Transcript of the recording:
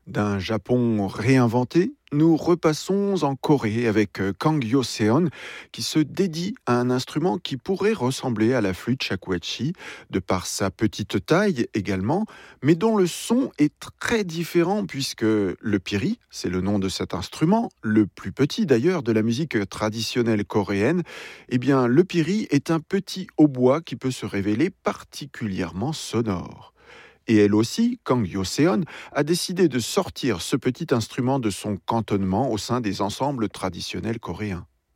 D'un Japon réinventé, nous repassons en Corée avec Kang Yo-seon qui se dédie à un instrument qui pourrait ressembler à la flûte shakuhachi de par sa petite taille également, mais dont le son est très différent puisque le piri, c'est le nom de cet instrument, le plus petit d'ailleurs de la musique traditionnelle coréenne, eh bien le piri est un petit hautbois qui peut se révéler particulièrement sonore. Et elle aussi, Kang Yo-seon, a décidé de sortir ce petit instrument de son cantonnement au sein des ensembles traditionnels coréens.